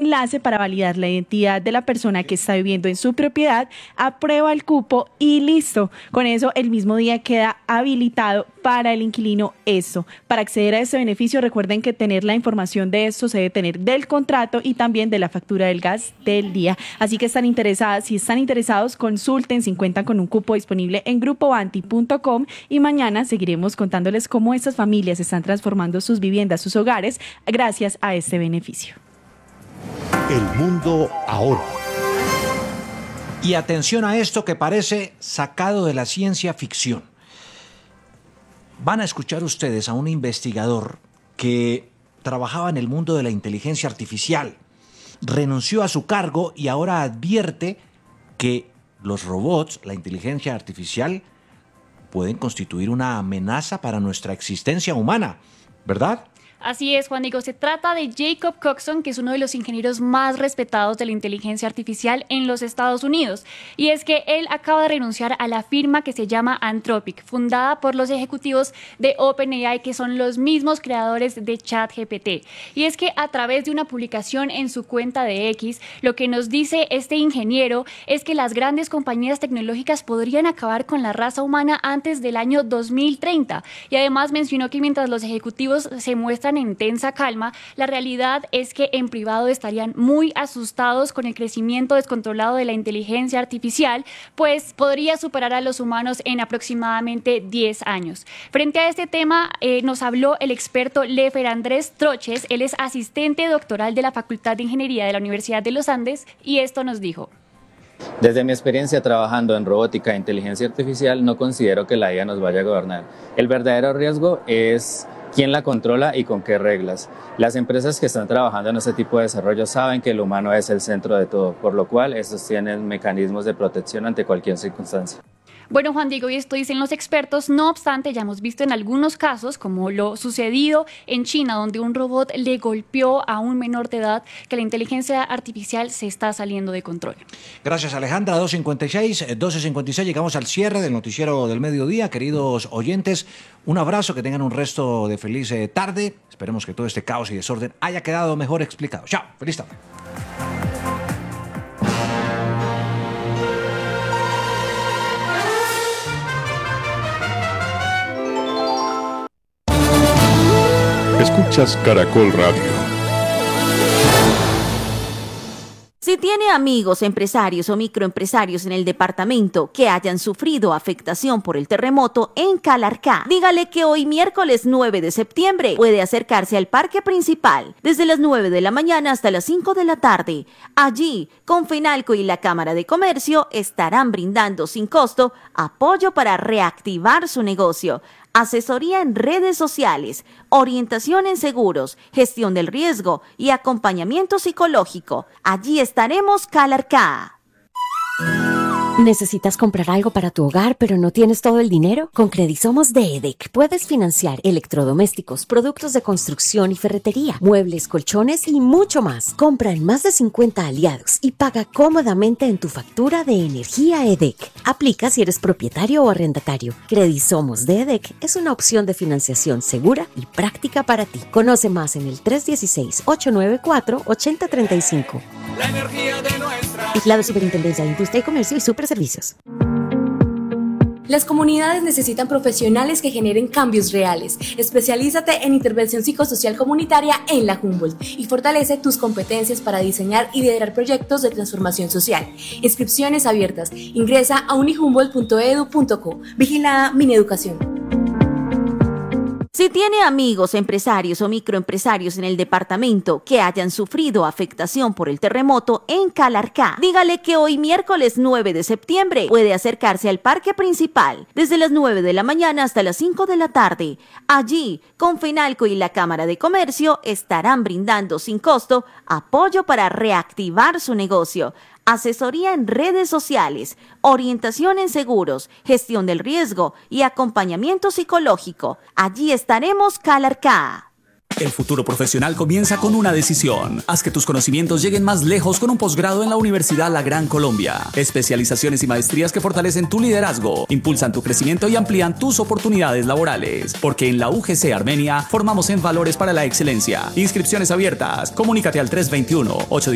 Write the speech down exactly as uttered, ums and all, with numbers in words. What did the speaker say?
enlace para validar la identidad de la persona que está viviendo en su propiedad, aprueba el cupo y listo. Con eso el mismo día queda habilitado para el inquilino esto. Para acceder a este beneficio, recuerden que tener la información de esto se debe tener del contrato y también de la factura del gas del día. Así que están interesadas, si están interesados, consulten si cuentan con un cupo disponible en grupo banti punto com y mañana seguiremos contándoles cómo estas familias están transformando sus viviendas, sus hogares, gracias a este beneficio. El mundo ahora. Y atención a esto que parece sacado de la ciencia ficción. Van a escuchar ustedes a un investigador que trabajaba en el mundo de la inteligencia artificial. Renunció a su cargo y ahora advierte que los robots, la inteligencia artificial, pueden constituir una amenaza para nuestra existencia humana, ¿verdad? Así es, Juan Diego, se trata de Jacob Coxon, que es uno de los ingenieros más respetados de la inteligencia artificial en los Estados Unidos. Y es que él acaba de renunciar a la firma que se llama Anthropic, fundada por los ejecutivos de OpenAI, que son los mismos creadores de ChatGPT. Y es que a través de una publicación en su cuenta de X, lo que nos dice este ingeniero es que las grandes compañías tecnológicas podrían acabar con la raza humana antes del año dos mil treinta. Y además mencionó que mientras los ejecutivos se muestran en tensa calma, la realidad es que en privado estarían muy asustados con el crecimiento descontrolado de la inteligencia artificial, pues podría superar a los humanos en aproximadamente diez años. Frente a este tema, eh, nos habló el experto Lefer Andrés Troches. Él es asistente doctoral de la Facultad de Ingeniería de la Universidad de los Andes, y esto nos dijo. Desde mi experiencia trabajando en robótica e inteligencia artificial, no considero que la I A nos vaya a gobernar. El verdadero riesgo es quién la controla y con qué reglas. Las empresas que están trabajando en este tipo de desarrollo saben que el humano es el centro de todo, por lo cual estos tienen mecanismos de protección ante cualquier circunstancia. Bueno, Juan Diego, y esto dicen los expertos. No obstante, ya hemos visto en algunos casos, como lo sucedido en China, donde un robot le golpeó a un menor de edad, que la inteligencia artificial se está saliendo de control. Gracias, Alejandra. dos cincuenta y seis, doce cincuenta y seis, llegamos al cierre del noticiero del mediodía. Queridos oyentes, un abrazo, que tengan un resto de feliz tarde. Esperemos que todo este caos y desorden haya quedado mejor explicado. Chao, feliz tarde. Escuchas Caracol Radio. Si tiene amigos, empresarios o microempresarios en el departamento que hayan sufrido afectación por el terremoto en Calarcá, dígale que hoy miércoles nueve de septiembre puede acercarse al parque principal desde las nueve de la mañana hasta las cinco de la tarde. Allí, Confenalco y la Cámara de Comercio estarán brindando sin costo apoyo para reactivar su negocio. Asesoría en redes sociales, orientación en seguros, gestión del riesgo y acompañamiento psicológico. Allí estaremos, Calarcá. ¿Necesitas comprar algo para tu hogar pero no tienes todo el dinero? Con Credisomos de EDEC puedes financiar electrodomésticos, productos de construcción y ferretería, muebles, colchones y mucho más. Compra en más de cincuenta aliados y paga cómodamente en tu factura de energía EDEC. Aplica si eres propietario o arrendatario. Credisomos de EDEC es una opción de financiación segura y práctica para ti. Conoce más en el tres uno seis, ocho nueve cuatro, ocho cero tres cinco. La energía de nuestra... Vigilado Superintendencia de Industria y Comercio y Superservicios. Las comunidades necesitan profesionales que generen cambios reales. Especialízate en intervención psicosocial comunitaria en la Humboldt y fortalece tus competencias para diseñar y liderar proyectos de transformación social. Inscripciones abiertas. Ingresa a unihumboldt punto edu punto co. Vigilada Mineducación. Si tiene amigos, empresarios o microempresarios en el departamento que hayan sufrido afectación por el terremoto en Calarcá, dígale que hoy miércoles nueve de septiembre puede acercarse al parque principal desde las nueve de la mañana hasta las cinco de la tarde. Allí, Confenalco y la Cámara de Comercio estarán brindando sin costo apoyo para reactivar su negocio. Asesoría en redes sociales, orientación en seguros, gestión del riesgo y acompañamiento psicológico. Allí estaremos, Calarcá. El futuro profesional comienza con una decisión. Haz que tus conocimientos lleguen más lejos con un posgrado en la Universidad La Gran Colombia. Especializaciones y maestrías que fortalecen tu liderazgo, impulsan tu crecimiento y amplían tus oportunidades laborales. Porque en la U G C Armenia formamos en valores para la excelencia. Inscripciones abiertas. Comunícate al tres dos uno, ocho